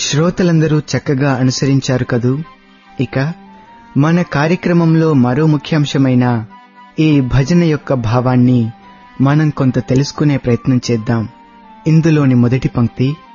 శ్రోతలందరూ చక్కగా అనుసరించారు కదూ. ఇక మన కార్యక్రమంలో మరో ముఖ్యాంశమైన ఈ భజన యొక్క భావాన్ని మనం కొంత తెలుసుకునే ప్రయత్నం చేద్దాం. ఇందులోని మొదటి పంక్తి